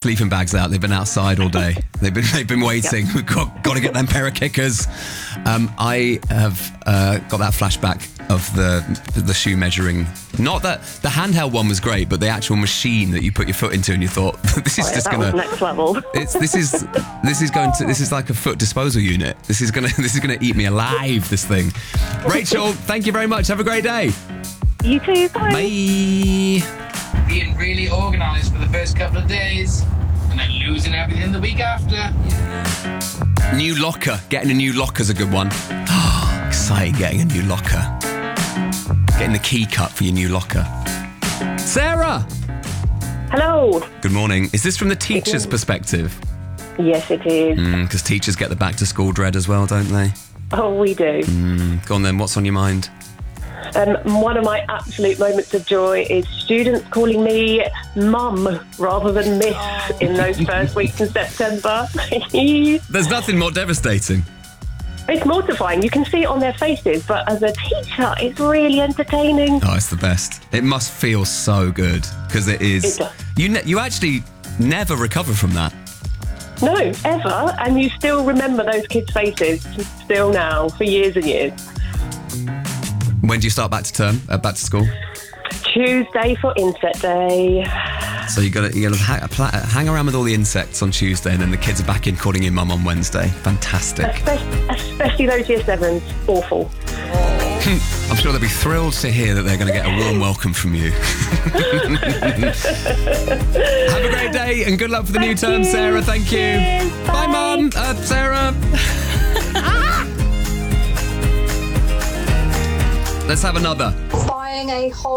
sleeping bags out. They've been outside all day. They've been waiting. We've got to get them pair of kickers. I have got that flashback of the shoe measuring. Not that the handheld one was great, but the actual machine that you put your foot into, and you thought, this is just going to next level. This is like a foot disposal unit. This is gonna eat me alive. This thing. Rachel, thank you very much. Have a great day. You too. Bye. Bye. Being really organised for the first couple of days, and then losing everything the week after. New locker. Getting a new locker's a good one. Exciting, getting a new locker. Getting the key cut for your new locker. Sarah! Hello. Good morning. Is this from the teacher's perspective? Yes, it is. Because teachers get the back to school dread as well, don't they? Oh, we do. Go on then, what's on your mind? One of my absolute moments of joy is students calling me Mum rather than Miss in those first weeks in September. There's nothing more devastating. It's mortifying. You can see it on their faces, but as a teacher, it's really entertaining. Oh, it's the best. It must feel so good, because it is. It does. You actually never recover from that. No, ever. And you still remember those kids' faces, still now, for years and years. When do you start back to school? Tuesday for Inset Day. So you got to hang around with all the insects on Tuesday, and then the kids are back in calling you Mum on Wednesday. Fantastic. Especially those year sevens. Awful. I'm sure they'll be thrilled to hear that they're going to get a warm welcome from you. Have a great day and good luck for the new term, Sarah. Thank you. Cheers, bye, bye. Mum. Sarah. Let's have another. Buying a whole